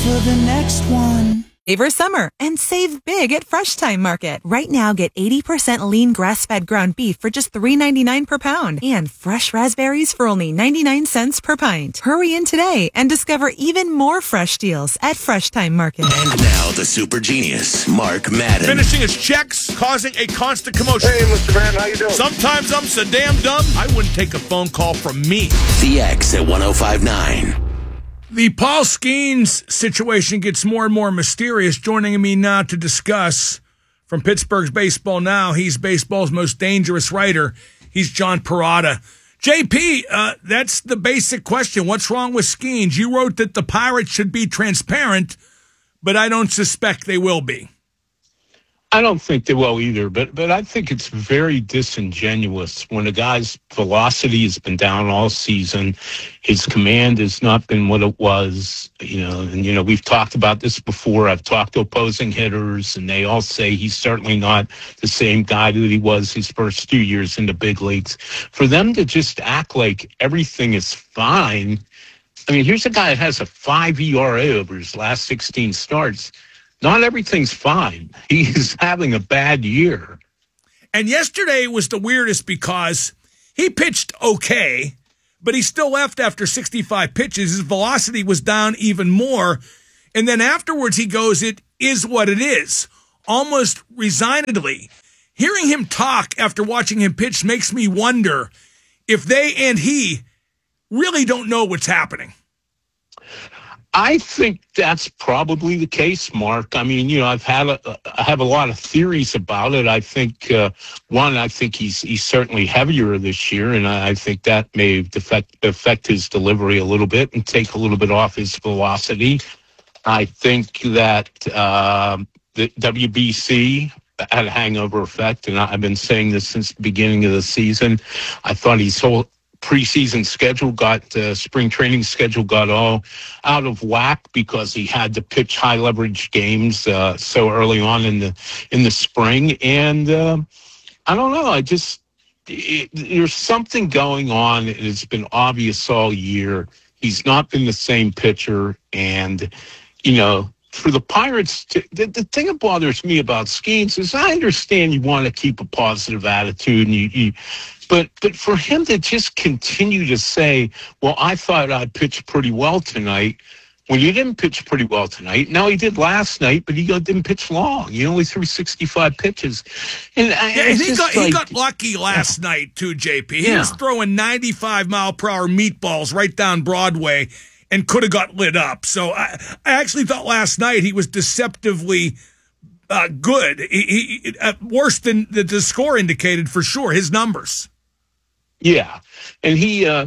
for the next one. Savor summer and save big at Fresh Time Market. Right now, get 80% lean grass-fed ground beef for just $3.99 per pound and fresh raspberries for only 99 cents per pint. Hurry in today and discover even more fresh deals at Fresh Time Market. And now the super genius, Mark Madden. Finishing his checks, causing a constant commotion. Hey, Mr. Madden, how you doing? Sometimes I'm so damn dumb, I wouldn't take a phone call from me. The X at 105.9. The Paul Skeens situation gets more and more mysterious. Joining me now to discuss from Pittsburgh's Baseball Now, he's baseball's most dangerous writer. He's John Perrotta. JP, that's the basic question. What's wrong with Skeens? You wrote that the Pirates should be transparent, but I don't suspect they will be. I don't think they will either, but I think it's very disingenuous when a guy's velocity has been down all season. His command has not been what it was, and we've talked about this before. I've talked to opposing hitters, and they all say he's certainly not the same guy that he was his first 2 years in the big leagues. For them to just act like everything is fine, I mean, here's a guy that has a 5 ERA over his last 16 starts. Not everything's fine. He's having a bad year. And yesterday was the weirdest because he pitched okay, but he still left after 65 pitches. His velocity was down even more. And then afterwards he goes, it is what it is, almost resignedly. Hearing him talk after watching him pitch makes me wonder if they and he really don't know what's happening. I think that's probably the case, Mark. I mean, I have a lot of theories about it. I think I think he's certainly heavier this year, and I think that may affect his delivery a little bit and take a little bit off his velocity. I think that the WBC had a hangover effect, and I've been saying this since the beginning of the season. I thought his whole preseason schedule spring training schedule got all out of whack because he had to pitch high leverage games so early on in the spring. And I don't know. There's something going on. It's been obvious all year. He's not been the same pitcher. And, for the Pirates, the thing that bothers me about Skeens is I understand you want to keep a positive attitude, and but for him to just continue to say, well, I thought I pitched pretty well tonight, when you didn't pitch pretty well tonight. Now he did last night, but he didn't pitch long. He only threw 65 pitches. And he got lucky last night, too, JP. He was throwing 95-mile-per-hour meatballs right down Broadway and could have got lit up. So I actually thought last night he was deceptively good. He worse than the score indicated, for sure, his numbers. Yeah. And and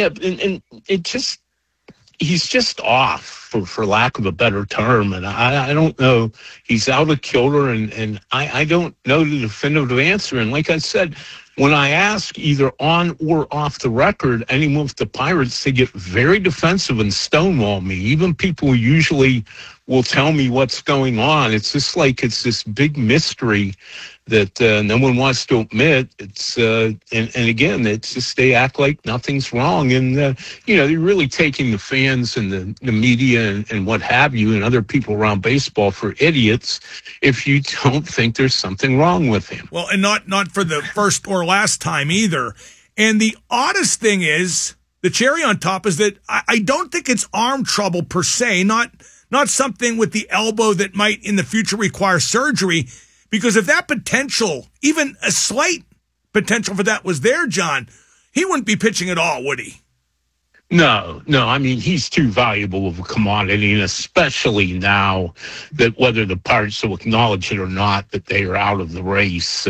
it just, he's just off, for lack of a better term. And I don't know, he's out of kilter, and I don't know the definitive answer. And like I said, when I ask either on or off the record anyone with the Pirates, they get very defensive and stonewall me. Even people who usually will tell me what's going on. It's just like it's this big mystery that no one wants to admit. It's and again, it's just they act like nothing's wrong, and they're really taking the fans and the media and what have you and other people around baseball for idiots if you don't think there's something wrong with him. Well, and not for the first or last time either. And the oddest thing is, the cherry on top is that I don't think it's arm trouble per se, not something with the elbow that might in the future require surgery. Because if that potential, even a slight potential for that was there, John, he wouldn't be pitching at all, would he? No. I mean, he's too valuable of a commodity, and especially now that whether the Pirates will acknowledge it or not, that they are out of the race,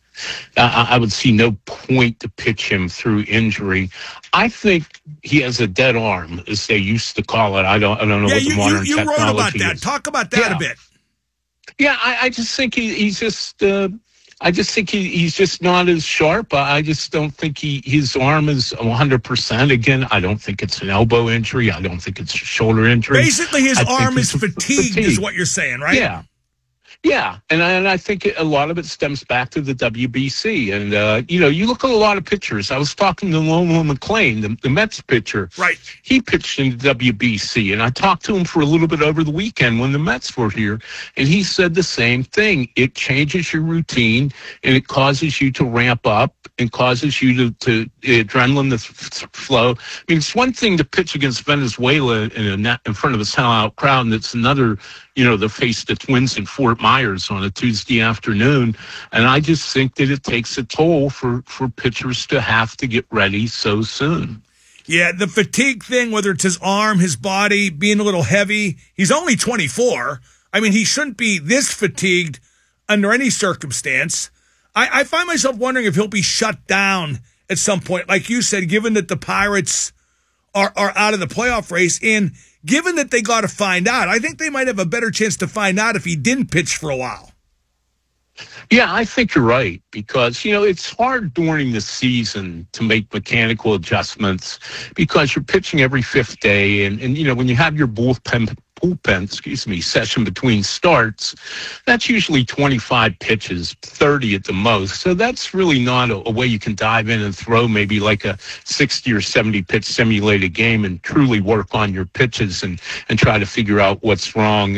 I would see no point to pitch him through injury. I think he has a dead arm, as they used to call it. I don't know what the modern technology is. You wrote about that. Talk about that a bit. Yeah, I just think he's just. I just think he's just not as sharp. I just don't think his arm is 100%. Again, I don't think it's an elbow injury. I don't think it's a shoulder injury. Basically, his arm is fatigued, is what you're saying, right? Yeah. Yeah, and I think a lot of it stems back to the WBC. And, you look at a lot of pitchers. I was talking to Loma McLean, the Mets pitcher. Right. He pitched in the WBC, and I talked to him for a little bit over the weekend when the Mets were here, and he said the same thing. It changes your routine, and it causes you to ramp up and causes you to adrenaline to flow. I mean, it's one thing to pitch against Venezuela in front of a sellout crowd, and it's another to face the Twins in Fort Myers on a Tuesday afternoon. And I just think that it takes a toll for pitchers to have to get ready so soon. Yeah, the fatigue thing, whether it's his arm, his body, being a little heavy. He's only 24. I mean, he shouldn't be this fatigued under any circumstance. I find myself wondering if he'll be shut down at some point, like you said, given that the Pirates are out of the playoff race, and given that they got to find out. I think they might have a better chance to find out if he didn't pitch for a while. Yeah, I think you're right, because, it's hard during the season to make mechanical adjustments because you're pitching every fifth day. And when you have your bullpen session between starts, that's usually 25 pitches, 30 at the most. So that's really not a way you can dive in and throw maybe like a 60 or 70 pitch simulated game and truly work on your pitches and try to figure out what's wrong.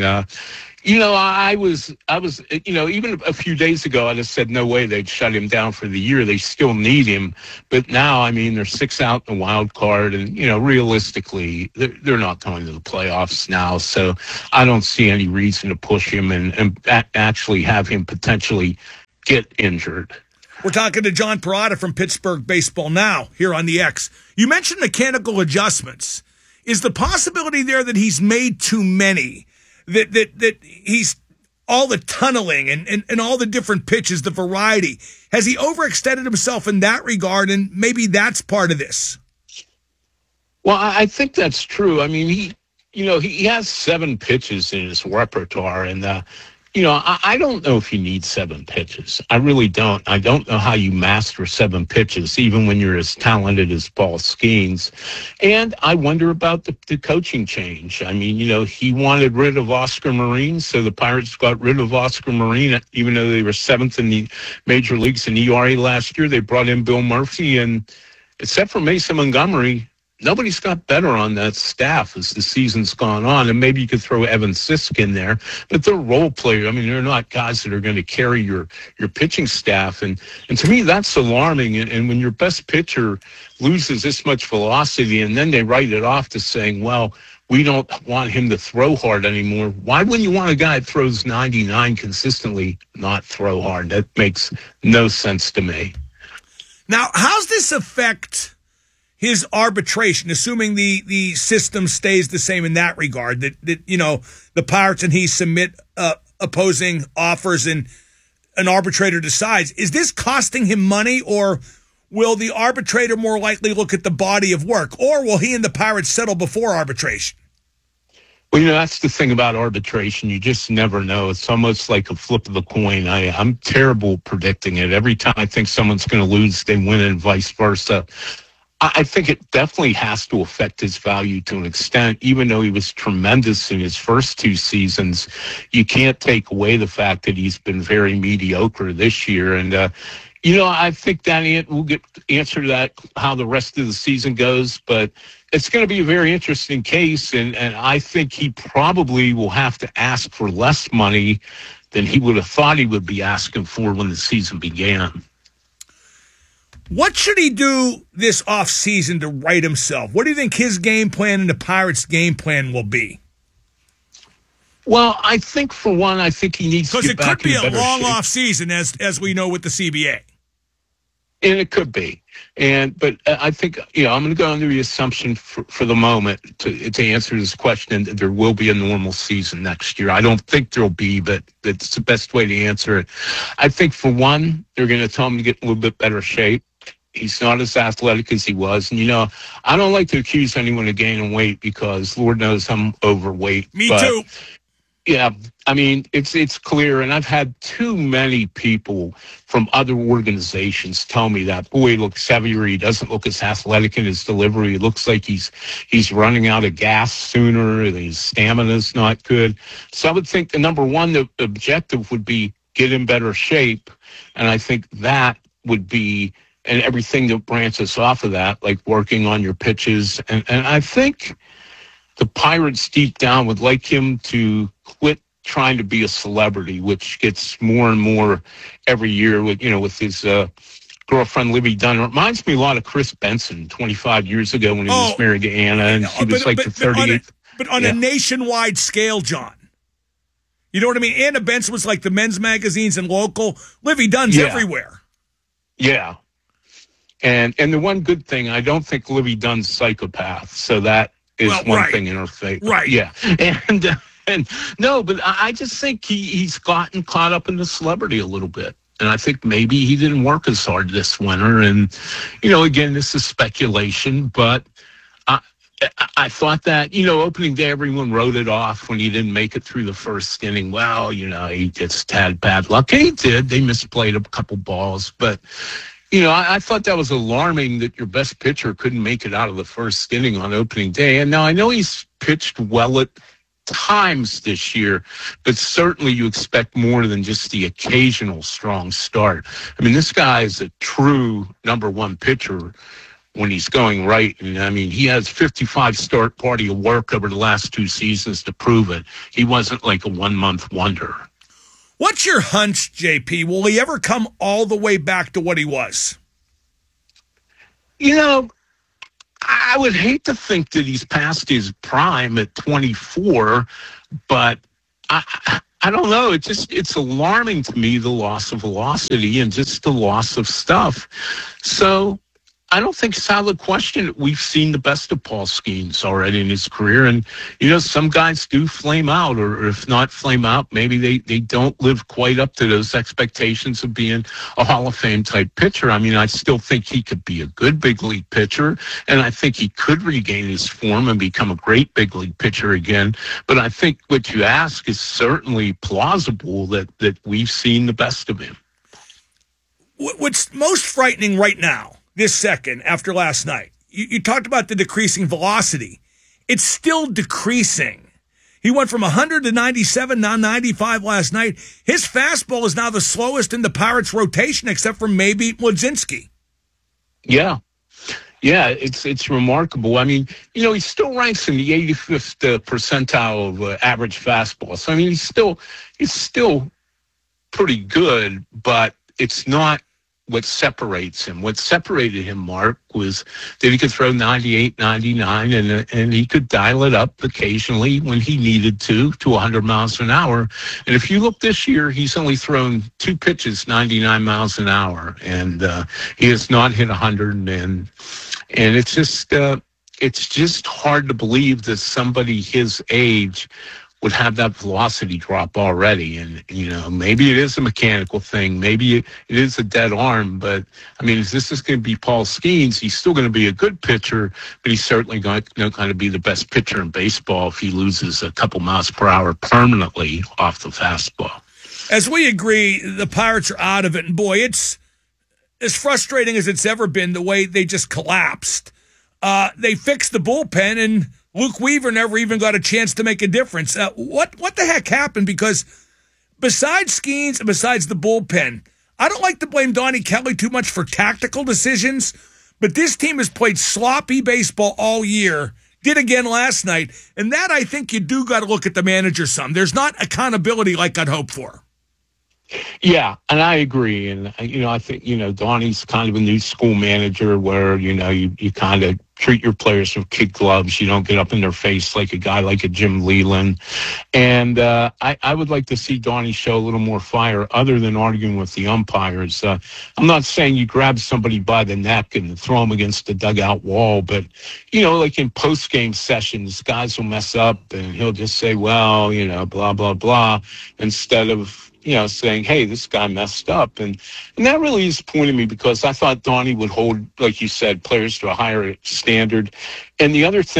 I was, even a few days ago, I just said, no way they'd shut him down for the year. They still need him. But now, I mean, they're 6 out in the wild card. And, realistically, they're not going to the playoffs now. So I don't see any reason to push him and actually have him potentially get injured. We're talking to John Perrotta from Pittsburgh Baseball Now here on the X. You mentioned mechanical adjustments. Is the possibility there that he's made too many? That he's all the tunneling and all the different pitches, the variety. Has he overextended himself in that regard? And maybe that's part of this. Well, I think that's true. I mean, he has 7 pitches in his repertoire, and I don't know if you need 7 pitches. I really don't. I don't know how you master 7 pitches, even when you're as talented as Paul Skeens. And I wonder about the coaching change. I mean, he wanted rid of Oscar Marin, so the Pirates got rid of Oscar Marin, even though they were 7th in the major leagues in ERA last year. They brought in Bill Murphy, and except for Mason Montgomery, nobody's got better on that staff as the season's gone on. And maybe you could throw Evan Sisk in there, but they're role players. I mean, they're not guys that are going to carry your pitching staff. And to me, that's alarming. And when your best pitcher loses this much velocity and then they write it off to saying, well, we don't want him to throw hard anymore. Why wouldn't you want a guy that throws 99 consistently not throw hard? That makes no sense to me. Now, how's this affect his arbitration, assuming the system stays the same in that regard, that the Pirates and he submit opposing offers and an arbitrator decides? Is this costing him money, or will the arbitrator more likely look at the body of work, or will he and the Pirates settle before arbitration? Well, that's the thing about arbitration. You just never know. It's almost like a flip of the coin. I'm terrible predicting it. Every time I think someone's going to lose, they win, and vice versa. I think it definitely has to affect his value to an extent. Even though he was tremendous in his first 2 seasons, you can't take away the fact that he's been very mediocre this year. And, I think that we'll get answer to that, how the rest of the season goes. But it's going to be a very interesting case. And I think he probably will have to ask for less money than he would have thought he would be asking for when the season began. What should he do this offseason to right himself? What do you think his game plan and the Pirates' game plan will be? Well, I think, for one, he needs to get back in better shape. Because it could be a long offseason, as we know with the CBA. And it could be. But I think, I'm going to go under the assumption for the moment to answer this question that there will be a normal season next year. I don't think there'll be, but that's the best way to answer it. I think, for one, they're going to tell him to get in a little bit better shape. He's not as athletic as he was. And, I don't like to accuse anyone of gaining weight because Lord knows I'm overweight. Me too. Yeah, I mean, it's clear, and I've had too many people from other organizations tell me that, boy, he looks heavier, he doesn't look as athletic in his delivery, it looks like he's running out of gas sooner, his stamina's not good. So I would think the number one, the objective would be get in better shape, and I think that would be, and everything that branches off of that, like working on your pitches, and I think the Pirates deep down would like him to quit trying to be a celebrity, which gets more and more every year with his girlfriend, Livy Dunn. It reminds me a lot of Chris Benson 25 years ago when he was married to Anna, and she was like the 38th. But on a nationwide scale, John. You know what I mean? Anna Benson was like the men's magazines and local. Livy Dunn's everywhere. Yeah. And the one good thing, I don't think Livy Dunn's psychopath, so that is one thing in her favor. Right. Yeah. And no, but I just think he's gotten caught up in the celebrity a little bit. And I think maybe he didn't work as hard this winter. And, again, this is speculation, but I thought that, opening day, everyone wrote it off when he didn't make it through the first inning. Well, he just had bad luck. And he did. They misplayed a couple balls, but I thought that was alarming that your best pitcher couldn't make it out of the first inning on opening day. And now I know he's pitched well at times this year, but certainly you expect more than just the occasional strong start. I mean, this guy is a true number one pitcher when he's going right. And I mean, he has 55 start body of work over the last 2 seasons to prove it. He wasn't like a 1 month wonder. What's your hunch, JP? Will he ever come all the way back to what he was? I would hate to think that he's past his prime at 24, but I don't know. It's alarming to me, the loss of velocity and just the loss of stuff. So I don't think it's out of the question that we've seen the best of Paul Skeens already in his career. And, some guys do flame out, or if not flame out, maybe they don't live quite up to those expectations of being a Hall of Fame type pitcher. I mean, I still think he could be a good big league pitcher, and I think he could regain his form and become a great big league pitcher again. But I think what you ask is certainly plausible that we've seen the best of him. What's most frightening right now, this second, after last night, you talked about the decreasing velocity. It's still decreasing. He went from 100 to 97, now 95 last night. His fastball is now the slowest in the Pirates' rotation, except for maybe Mlodzinski. Yeah. Yeah, it's remarkable. I mean, he still ranks in the 85th percentile of average fastball. So, I mean, he's still pretty good, but it's not what separates him. What separated him, Mark, was that he could throw 98, 99, and he could dial it up occasionally when he needed to 100 miles an hour. And if you look this year, he's only thrown 2 pitches 99 miles an hour, and he has not hit 100. And it's just hard to believe that somebody his age would have that velocity drop already. And, maybe it is a mechanical thing. Maybe it is a dead arm. But, I mean, if this is going to be Paul Skeens, he's still going to be a good pitcher, but he's certainly going to kind of be the best pitcher in baseball if he loses a couple miles per hour permanently off the fastball. As we agree, the Pirates are out of it. And, boy, it's as frustrating as it's ever been the way they just collapsed. They fixed the bullpen, and Luke Weaver never even got a chance to make a difference. What the heck happened? Because besides Skeens and besides the bullpen, I don't like to blame Donnie Kelly too much for tactical decisions, but this team has played sloppy baseball all year, did again last night, and that I think you do got to look at the manager some. There's not accountability like I'd hoped for. Yeah, and I agree. And, I think, Donnie's kind of a new school manager where, you kind of treat your players with kid gloves. You don't get up in their face like a guy like a Jim Leland. And I would like to see Donnie show a little more fire other than arguing with the umpires. I'm not saying you grab somebody by the neck and throw them against the dugout wall, but, like in post-game sessions, guys will mess up and he'll just say, well, blah, blah, blah, instead of, saying, hey, this guy messed up. And that really disappointed me because I thought Donnie would hold, like you said, players to a higher standard. And the other thing,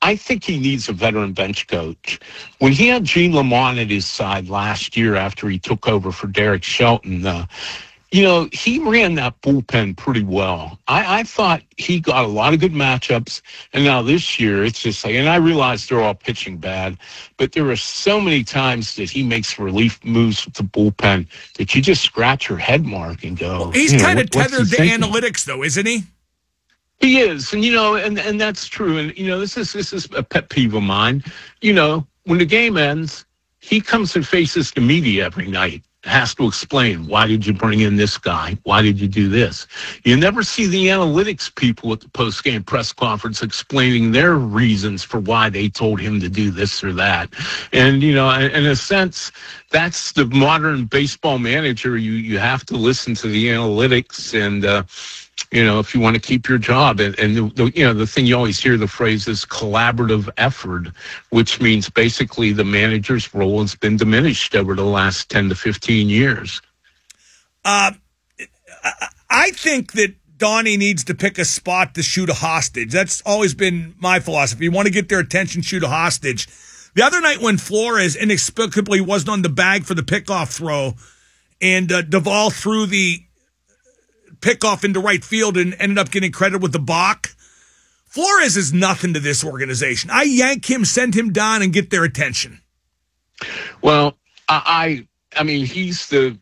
I think he needs a veteran bench coach. When he had Gene Lamont at his side last year after he took over for Derek Shelton, he ran that bullpen pretty well. I thought he got a lot of good matchups, and now this year it's just like, and I realize they're all pitching bad, but there are so many times that he makes relief moves with the bullpen that you just scratch your head, Mark, and go. Well, he's kind of tethered to analytics, though, isn't he? He is, and and that's true. And this is a pet peeve of mine. When the game ends, he comes and faces the media every night. Has to explain, why did you bring in this guy? Why did you do this? You never see the analytics people at the post-game press conference explaining their reasons for why they told him to do this or that. And, in a sense, that's the modern baseball manager. You have to listen to the analytics and, if you want to keep your job. And the thing you always hear, the phrase is collaborative effort, which means basically the manager's role has been diminished over the last 10 to 15 years. I think that Donnie needs to pick a spot to shoot a hostage. That's always been my philosophy. You want to get their attention, shoot a hostage. The other night when Flores inexplicably wasn't on the bag for the pickoff throw and Duvall threw the pickoff into right field and ended up getting credit with the balk. Flores is nothing to this organization. I yank him, send him down, and get their attention. Well, I mean, he's the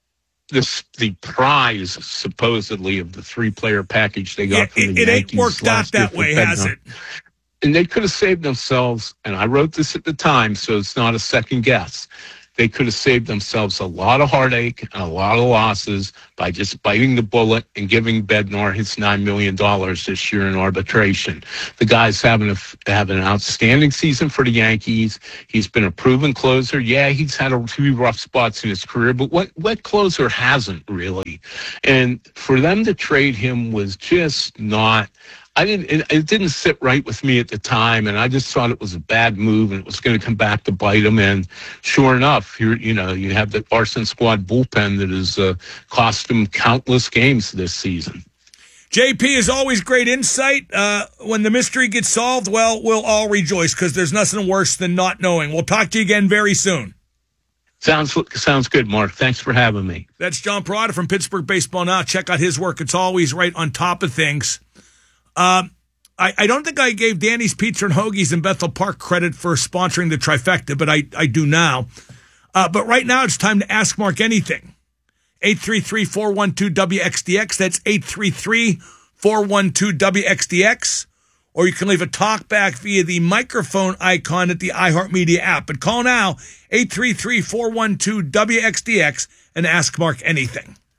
prize, supposedly, of the 3-player package they got from the Yankees. It ain't worked out that way, has it? And they could have saved themselves, and I wrote this at the time, so it's not a second guess. They could have saved themselves a lot of heartache and a lot of losses by just biting the bullet and giving Bednar his $9 million this year in arbitration. The guy's having an outstanding season for the Yankees. He's been a proven closer. Yeah, he's had a few rough spots in his career, but what closer hasn't really? And for them to trade him was just not... It didn't sit right with me at the time, and I just thought it was a bad move, and it was going to come back to bite him. And sure enough, you have the arson squad bullpen that has cost him countless games this season. JP is always great insight. When the mystery gets solved, well, we'll all rejoice because there's nothing worse than not knowing. We'll talk to you again very soon. Sounds good, Mark. Thanks for having me. That's John Parada from Pittsburgh Baseball Now. Check out his work. It's always right on top of things. I don't think I gave Danny's Pizza and Hoagies in Bethel Park credit for sponsoring the trifecta, but I do now. But right now it's time to ask Mark anything. 833-412-WXDX. That's 833-412-WXDX. Or you can leave a talk back via the microphone icon at the iHeartMedia app. But call now, 833-412-WXDX, and ask Mark anything.